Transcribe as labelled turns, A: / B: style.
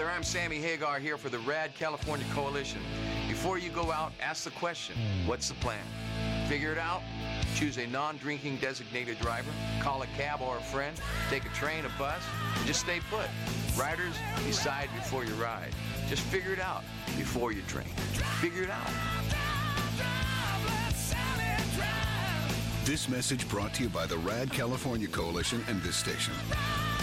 A: brother, I'm Sammy Hagar here for the Rad California Coalition. Before you go out, ask the question, what's the plan? Figure it out? Choose a non-drinking designated driver, call a cab or a friend, take a train, a bus, and just stay put. Riders, decide before you ride. Just figure it out before you drink. Figure it out.
B: This message brought to you by the Rad California Coalition and this station.